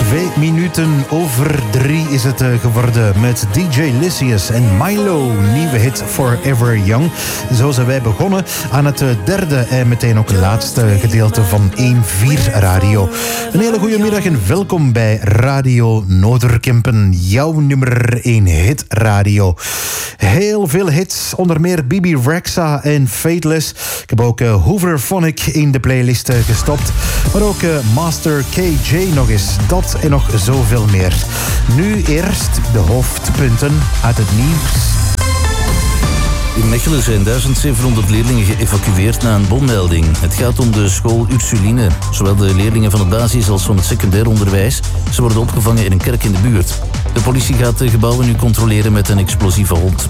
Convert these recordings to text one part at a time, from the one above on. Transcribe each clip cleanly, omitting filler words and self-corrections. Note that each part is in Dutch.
3 is het geworden met DJ Lysius en Milo. Nieuwe hit Forever Young. Zo zijn wij begonnen aan het derde en meteen ook laatste gedeelte van 1-4 Radio. Een hele goede middag en welkom bij Radio Noorderkempen. Jouw nummer 1 hit radio. Heel veel hits, onder meer Bibi Rexha en Fateless. Ik heb ook Hooverphonic in de playlist gestopt. Maar ook Master KJ nog eens. Dat en nog zoveel meer. Nu eerst de hoofdpunten uit het nieuws. In Mechelen zijn 1700 leerlingen geëvacueerd na een bommelding. Het gaat om de school Ursuline. Zowel de leerlingen van het basis als van het secundair onderwijs. Ze worden opgevangen in een kerk in de buurt. De politie gaat de gebouwen nu controleren met een explosieve hond.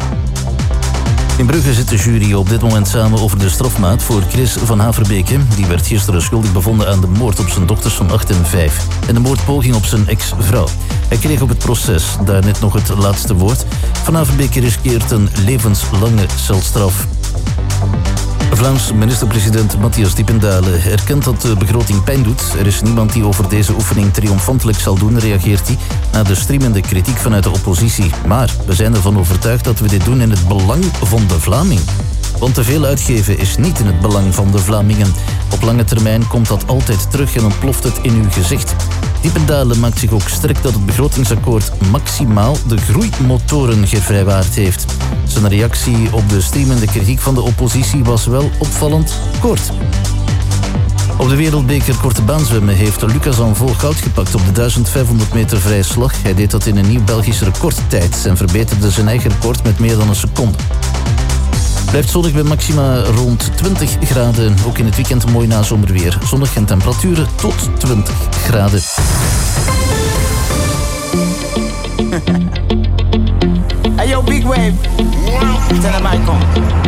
In Brugge zit de jury op dit moment samen over de strafmaat voor Chris van Haverbeke. Die werd gisteren schuldig bevonden aan de moord op zijn dochters van 8 en 5. En de moordpoging op zijn ex-vrouw. Hij kreeg op het proces daarnet nog het laatste woord. Van Haverbeke riskeert een levenslange celstraf. Vlaams minister-president Matthias Diependalen erkent dat de begroting pijn doet. Er is niemand die over deze oefening triomfantelijk zal doen, reageert hij na de streamende kritiek vanuit de oppositie. Maar we zijn ervan overtuigd dat we dit doen in het belang van de Vlaming. Want te veel uitgeven is niet in het belang van de Vlamingen. Op lange termijn komt dat altijd terug en ontploft het in uw gezicht. Diependalen maakt zich ook sterk dat het begrotingsakkoord maximaal de groeimotoren gevrijwaard heeft. Zijn reactie op de streamende kritiek van de oppositie was wel opvallend kort. Op de wereldbeker korte baanzwemmen heeft Lucas Anvaux goud gepakt op de 1500 meter vrije slag. Hij deed dat in een nieuw Belgisch recordtijd en verbeterde zijn eigen record met meer dan een seconde. Blijft zonnig bij maxima rond 20 graden. Ook in het weekend mooi nazomerweer. Zonnig en temperaturen tot 20 graden. Hey yo, Big Wave. Tell them I come.